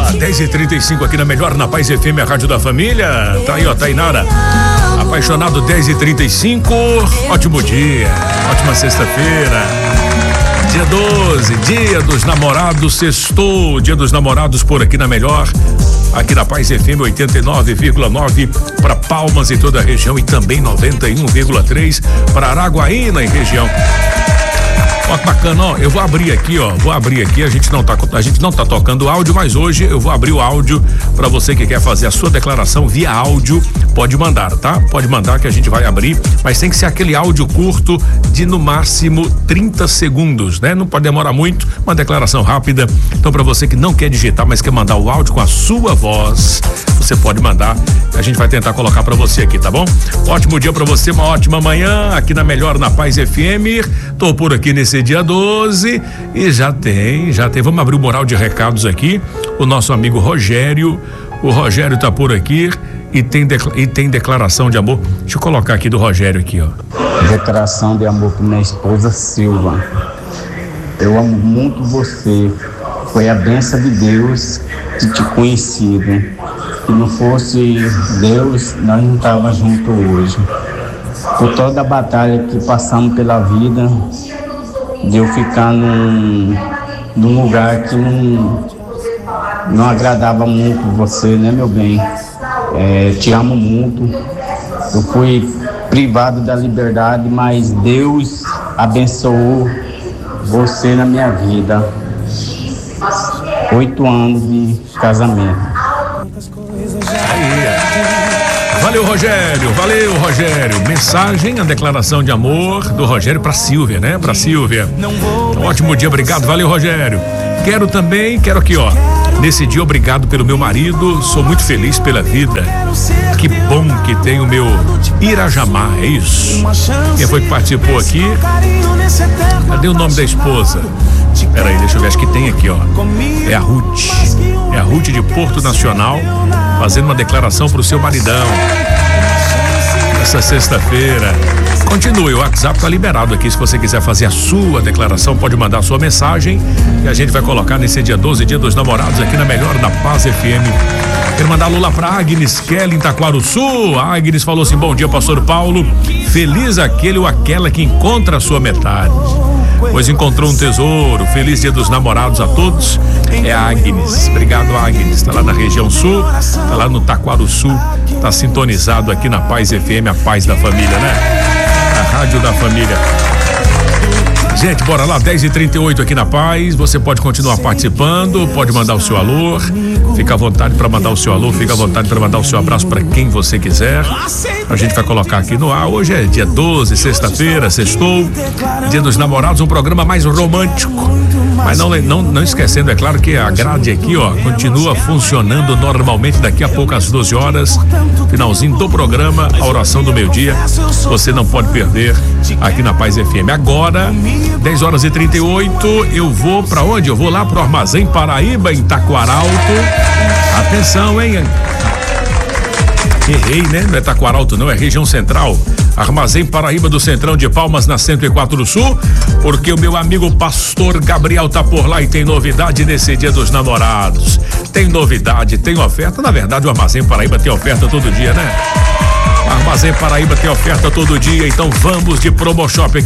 10h35 aqui na Melhor, na Paz FM, a Rádio da Família. Tá aí, ó, Tainara. Apaixonado, 10h35. Ótimo dia, ótima sexta-feira. Dia 12, Dia dos Namorados, sextou. Dia dos Namorados por aqui na Melhor. Aqui na Paz FM 89,9 para Palmas e toda a região e também 91,3 para Araguaína e região. Ó, que bacana, ó, eu vou abrir aqui, a gente não tá tocando áudio, mas hoje eu vou abrir o áudio para você que quer fazer a sua declaração via áudio, pode mandar, tá? Pode mandar que a gente vai abrir, mas tem que ser aquele áudio curto de no máximo 30 segundos, né? Não pode demorar muito, uma declaração rápida. Então, para você que não quer digitar, mas quer mandar o áudio com a sua voz, você pode mandar, a gente vai tentar colocar para você aqui, tá bom? Ótimo dia para você, uma ótima manhã aqui na Melhor, na Paz FM. Tô por aqui nesse dia 12 e já tem, vamos abrir o mural de recados aqui, o nosso amigo Rogério, o Rogério tá por aqui e tem declaração de amor. Deixa eu colocar aqui do Rogério aqui, ó. Declaração de amor para minha esposa Silva. Eu amo muito você, foi a bênção de Deus que te conheci, né? Se não fosse Deus, nós não estávamos juntos hoje. Por toda a batalha que passamos pela vida, de eu ficar num lugar que não agradava muito você, né, meu bem? Te amo muito. Eu fui privado da liberdade, mas Deus abençoou você na minha vida. 8 anos de casamento. Valeu, Rogério. Mensagem, a declaração de amor do Rogério pra Silvia, né? Pra Silvia. Um ótimo dia, obrigado, valeu, Rogério. Quero aqui, ó. Nesse dia, obrigado pelo meu marido, sou muito feliz pela vida. Que bom que tem o meu Irajamá, é isso. Quem foi que participou aqui? Cadê o nome da esposa? Peraí, deixa eu ver, acho que tem aqui, ó. É a Ruth de Porto Nacional, fazendo uma declaração pro seu maridão. Essa sexta-feira. Continue, o WhatsApp tá liberado aqui, se você quiser fazer a sua declaração, pode mandar a sua mensagem e a gente vai colocar nesse dia 12, Dia dos Namorados, aqui na Melhor, da Paz FM. Quero mandar Lula pra Agnes Kelly em Taquaruçu. A Agnes falou assim: bom dia, pastor Paulo, feliz aquele ou aquela que encontra a sua metade, pois encontrou um tesouro. Feliz Dia dos Namorados a todos. É a Agnes, obrigado, Agnes, tá lá na região sul, tá lá no Taquaruçu, tá sintonizado aqui na Paz FM, a paz da família, né? A Rádio da Família. Gente, bora lá, 10h38 aqui na Paz. Você pode continuar participando, pode mandar o seu alô. Fica à vontade para mandar o seu alô, fica à vontade para mandar o seu abraço para quem você quiser. A gente vai colocar aqui no ar. Hoje é dia 12, sexta-feira, sextou. Dia dos Namorados, um programa mais romântico. Mas não esquecendo, é claro, que a grade aqui, ó, continua funcionando normalmente daqui a pouco às 12 horas. Finalzinho do programa, a oração do meio-dia. Você não pode perder aqui na Paz FM. Agora, 10h38, eu vou pra onde? Eu vou lá pro Armazém Paraíba, em Taquaralto. Atenção, hein? Errei, né? Não é Taquaralto, não, é região central. Armazém Paraíba do Centrão de Palmas, na 104 Sul, porque o meu amigo pastor Gabriel tá por lá e tem novidade nesse Dia dos Namorados. Tem novidade, tem oferta. Na verdade, o Armazém Paraíba tem oferta todo dia, né? Armazém Paraíba tem oferta todo dia, então vamos de Promo Shop aqui.